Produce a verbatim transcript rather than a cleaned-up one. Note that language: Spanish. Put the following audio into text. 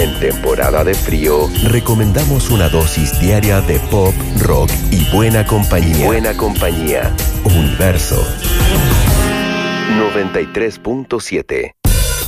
En temporada de frío, recomendamos una dosis diaria de pop, rock y buena compañía. Buena compañía. Universo noventa y tres punto siete.